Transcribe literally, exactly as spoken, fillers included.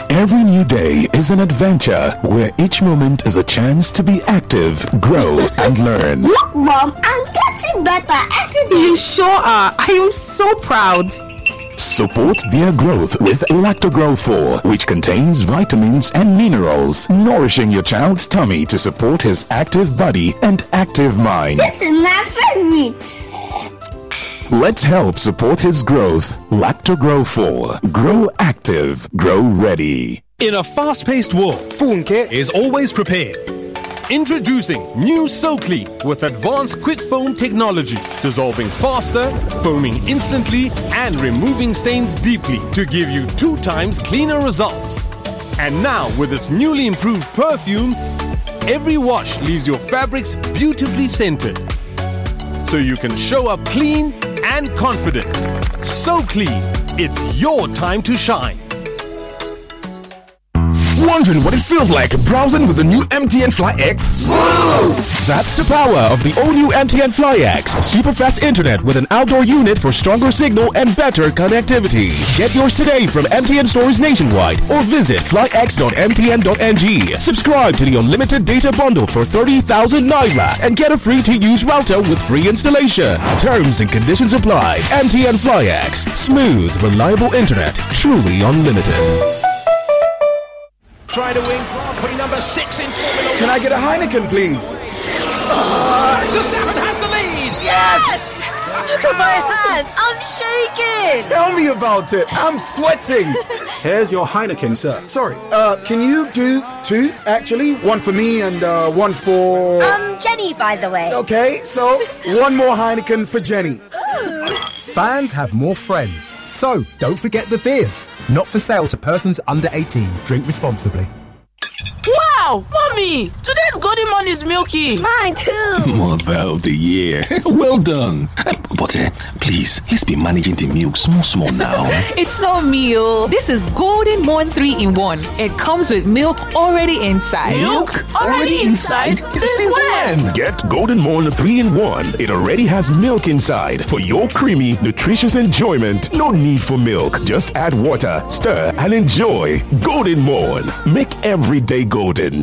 Every new day is an adventure where each moment is a chance to be active, grow, and learn. Look, Mom, I'm getting better every day. You sure are. I am so proud. Support their growth with Lactogrow four, which contains vitamins and minerals, nourishing your child's tummy to support his active body and active mind. This is my favorite. Let's help support his growth. Lactogrow four. Grow active. Grow ready. In a fast-paced world, Funke is always prepared. Introducing new SoClean with advanced quick foam technology, dissolving faster, foaming instantly, and removing stains deeply to give you two times cleaner results. And now, with its newly improved perfume, every wash leaves your fabrics beautifully scented, so you can show up clean and confident. SoClean, it's your time to shine. Wondering what it feels like browsing with the new M T N Fly X? Smooth! That's the power of the all-new M T N Fly X. Super fast internet with an outdoor unit for stronger signal and better connectivity. Get yours today from M T N stores nationwide or visit fly x dot m t n dot n g. Subscribe to the unlimited data bundle for thirty thousand naira and get a free-to-use router with free installation. Terms and conditions apply. M T N Fly X. Smooth, reliable internet. Truly unlimited. Try to win Grand Prix number six in Formula Can I get a Heineken, please? Uh, Verstappen has the lead! Yes! Look at my hands! I'm shaking! Tell me about it! I'm sweating! Here's your Heineken, sir. Sorry, uh, can you do two, actually? One for me and uh, one for... Um, Jenny, by the way. Okay, so one more Heineken for Jenny. Fans have more friends, so don't forget the beers. Not for sale to persons under eighteen. Drink responsibly. Wow, mommy, today's golden morning is milky. Mine too. Mother of the year. Well done. But uh, please, let's be managing the milk small, small now. It's not meal. This is Golden Morn three in one. It comes with milk already inside. Milk already, already inside? inside? Since, Since when? when? Get Golden Morn three in one. It already has milk inside. For your creamy, nutritious enjoyment, no need for milk. Just add water, stir, and enjoy. Golden Morn. Make every day golden.